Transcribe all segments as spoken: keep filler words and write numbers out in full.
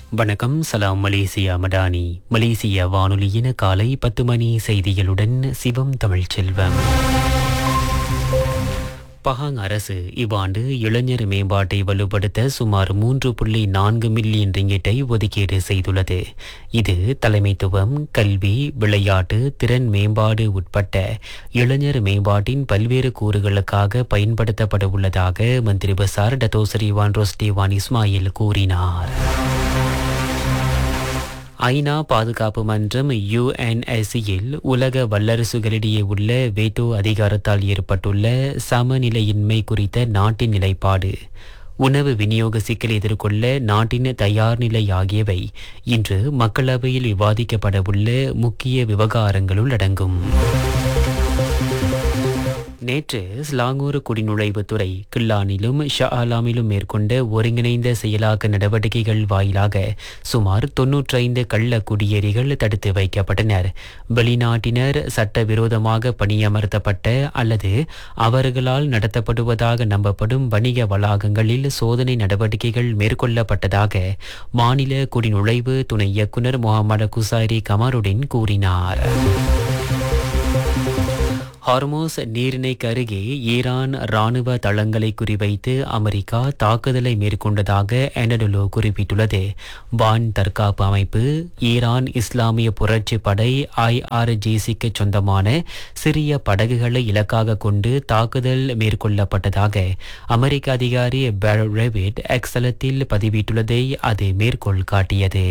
வணக்கம். சலாம் மலேசியா மடானி. மலேசிய வானொலியின் காலை பத்து மணி செய்திகளுடன் சிவம் தமிழ் செல்வம். பஹாங் அரசு இவ்வாண்டு இளைஞர் மேம்பாட்டை வலுப்படுத்த சுமார் மூன்று புள்ளி நான்கு மில்லியன் ரிங்கிட்டை ஒதுக்கீடு செய்துள்ளது. இது தலைமைத்துவம், கல்வி, விளையாட்டு, திறன் மேம்பாடு உட்பட்ட இளைஞர் மேம்பாட்டின் பல்வேறு கூறுகளுக்காக பயன்படுத்தப்பட உள்ளதாக மந்திரி பசார் டத்தோசரி வான் ரோஸ்டேவான் இஸ்மாயில் கூறினார். ஐநா பாதுகாப்பு மன்றம் யுஎன்எஸ்சியில் உலக வல்லரசுகளிடையே உள்ள வேட்டோ அதிகாரத்தால் ஏற்பட்டுள்ள சமநிலையின்மை குறித்த நாட்டின் நிலைப்பாடு, உணவு விநியோக சிக்கலை எதிர்கொள்ள நாட்டின் தயார் நிலை ஆகியவை இன்று மக்களவையில் விவாதிக்கப்பட உள்ள முக்கிய விவகாரங்களுள் அடங்கும். நேற்று ஸ்லாங்கூர் குடிநுழைவுத்துறை கில்லானிலும் ஷாலாமிலும் மேற்கொண்ட ஒருங்கிணைந்த செயலாக்க நடவடிக்கைகள் வாயிலாக சுமார் தொன்னூற்றைந்து கள்ள குடியேறிகள் தடுத்து வைக்கப்பட்டனர். வெளிநாட்டினர் சட்டவிரோதமாக பணியமர்த்தப்பட்ட அல்லது அவர்களால் நடத்தப்படுவதாக நம்பப்படும் வணிக வளாகங்களில் சோதனை நடவடிக்கைகள் மேற்கொள்ளப்பட்டதாக மாநில குடிநுழைவு துணை இயக்குநர் முகமது குசாரி கமாருடின் கூறினார். ஹார்மோஸ் நீரிணைக்கு அருகே ஈரான் ராணுவ தளங்களை குறிவைத்து அமெரிக்கா தாக்குதலை மேற்கொண்டதாக அனடோலோ குறிப்பிட்டுள்ளது. வான் தற்காப்பு அமைப்பு ஈரான் இஸ்லாமிய புரட்சி படை ஐஆர்ஜிசிக்கு சொந்தமான சிறிய படகுகளை இலக்காக கொண்டு தாக்குதல் மேற்கொள்ளப்பட்டதாக அமெரிக்க அதிகாரி பெர் ரெவிட் எக்ஸலத்தில் பதிவிட்டுள்ளதை அது மேற்கோள் காட்டியது.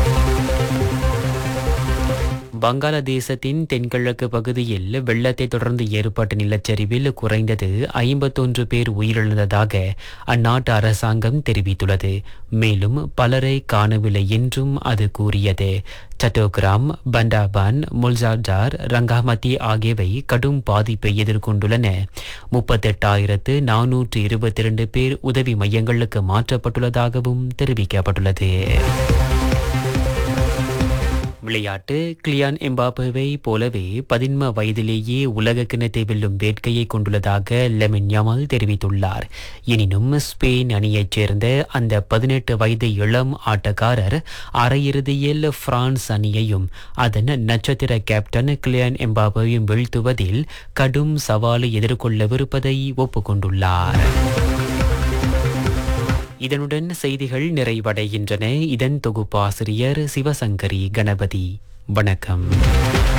வங்காளதேசத்தின் தென்கிழக்கு பகுதியில் வெள்ளத்தை தொடர்ந்து ஏற்பட்ட நிலச்சரிவில் குறைந்தது ஐம்பத்தொன்று பேர் உயிரிழந்ததாக அந்நாட்டு அரசாங்கம் தெரிவித்துள்ளது. மேலும் பலரை காணவில்லை என்றும் அது கூறியது. சட்டோகிராம், பண்டாபான், முல்ஜாஜார், ரங்காமதி ஆகியவை கடும் பாதிப்பை எதிர்கொண்டுள்ளன. முப்பத்தெட்டாயிரத்து நானூற்று இருபத்தி இரண்டு பேர் உதவி மையங்களுக்கு மாற்றப்பட்டுள்ளதாகவும் தெரிவிக்கப்பட்டுள்ளது. விளையாட்டு. கிலியான் எம்பாப்பேவை போலவே பதின்ம வயதிலேயே உலக கிண்ணத்தை வெல்லும் வேட்கையை கொண்டுள்ளதாக லெமின் யமால் தெரிவித்துள்ளார். எனினும் ஸ்பெயின் அணியைச் சேர்ந்த அந்த பதினெட்டு வயது இளம் ஆட்டக்காரர் அரையிறுதியில் பிரான்ஸ் அணியையும் அதன் நட்சத்திர கேப்டன் கிலியான் எம்பாப்பேவையும் வீழ்த்துவதில் கடும் சவாலை எதிர்கொள்ளவிருப்பதை ஒப்புக்கொண்டுள்ளார். இதனுடன் செய்திகள் நிறைவடைகின்றன. இதன் தொகுப்பாசிரியர் சிவசங்கரி கணபதி. வணக்கம்.